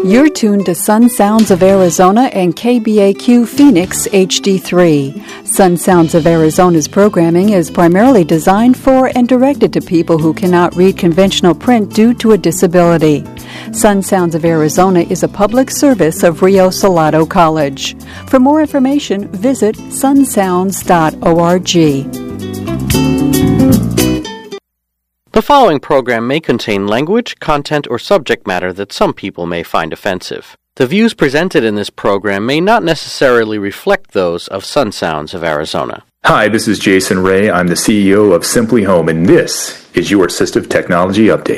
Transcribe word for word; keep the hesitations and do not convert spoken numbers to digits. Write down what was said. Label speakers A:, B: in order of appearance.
A: You're tuned to Sun Sounds of Arizona and K B A Q Phoenix H D three. Sun Sounds of Arizona's programming is primarily designed for and directed to people who cannot read conventional print due to a disability. Sun Sounds of Arizona is a public service of Rio Salado College. For more information, visit sun sounds dot org.
B: The following program may contain language, content, or subject matter that some people may find offensive. The views presented in this program may not necessarily reflect those of Sun Sounds of Arizona.
C: Hi, this is Jason Ray. I'm the C E O of Simply Home, and this is your Assistive Technology Update.